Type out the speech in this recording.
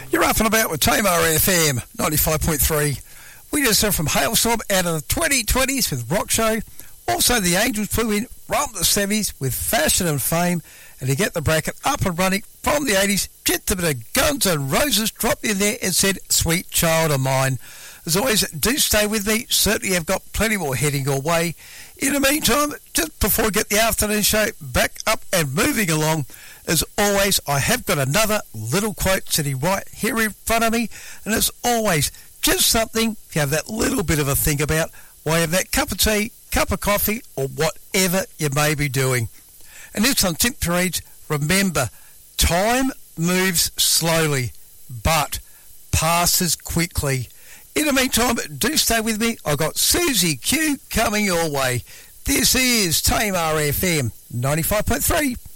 You're up and about with Tamar FM 95.3. We just heard from Hailstorm out of the 2020s with Rock Show. Also, the Angels flew in from the 70s with Fashion and Fame. And to get the bracket up and running from the 80s, just a bit of Guns N' Roses dropped in there and said, Sweet Child of Mine. As always, do stay with me. Certainly have got plenty more heading your way. In the meantime, just before we get the afternoon show back up and moving along, as always, I have got another little quote sitting right here in front of me. And as always, just something if you have that little bit of a think about while you have that cup of tea, cup of coffee, or whatever you may be doing. And this one simply reads, remember, time moves slowly, but passes quickly. In the meantime, do stay with me. I've got Susie Q coming your way. This is Tamar FM 95.3.